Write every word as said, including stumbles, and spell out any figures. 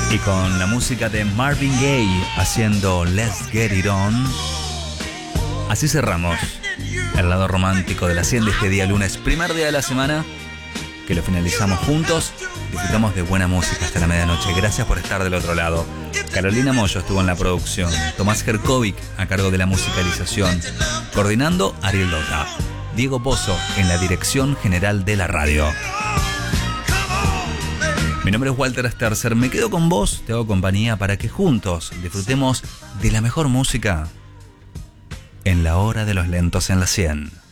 Y con la música de Marvin Gaye haciendo Let's Get It On, así cerramos el lado romántico de la cien de este día lunes, primer día de la semana, que lo finalizamos juntos. Disfrutamos de buena música hasta la medianoche. Gracias por estar del otro lado. Carolina Moyo estuvo en la producción, Tomás Jerkovic a cargo de la musicalización, coordinando Ariel Dota, Diego Pozo en la dirección general de la radio. Mi nombre es Walter Sterzer, me quedo con vos, te hago compañía para que juntos disfrutemos de la mejor música en la hora de los lentos en la cien.